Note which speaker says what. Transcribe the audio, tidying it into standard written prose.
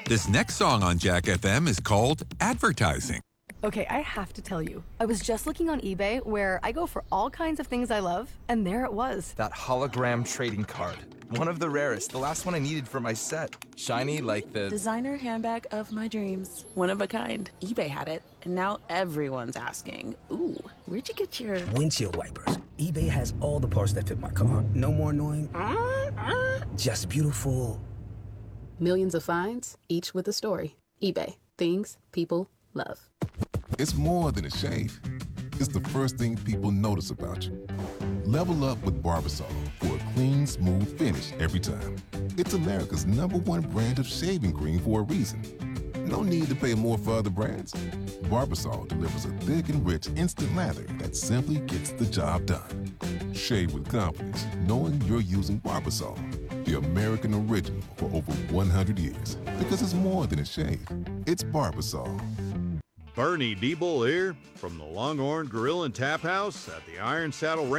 Speaker 1: This next song on Jack FM is called Advertising.
Speaker 2: Okay, I have to tell you, I was just looking on eBay where I go for all kinds of things I love, and there it was.
Speaker 3: That hologram trading card. One of the rarest, the last one I needed for my set. Shiny like the
Speaker 4: designer handbag of my dreams. One of a kind. eBay had it, and now everyone's asking, ooh, where'd you get your
Speaker 5: windshield wipers? eBay has all the parts that fit my car. No more annoying. Just beautiful.
Speaker 6: Millions of finds, each with a story. eBay. Things people love.
Speaker 7: It's more than a shave. It's the first thing people notice about you. Level up with Barbasol for a clean, smooth finish every time. It's America's #1 brand of shaving cream for a reason. No need to pay more for other brands. Barbasol delivers a thick and rich instant lather that simply gets the job done. Shave with confidence, knowing you're using Barbasol, the American original for over 100 years. Because it's more than a shave. It's Barbasol.
Speaker 8: Bernie Diebel here from the Longhorn Grill and Tap House at the Iron Saddle Ranch.